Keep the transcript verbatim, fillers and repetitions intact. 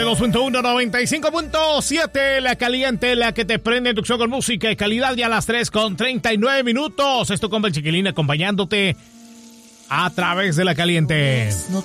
dos punto uno, noventa y cinco punto siete, La Caliente, la que te prende tu show con música y calidad, ya a las tres con treinta y nueve minutos. Esto con el Chiquilín acompañándote a través de La Caliente. No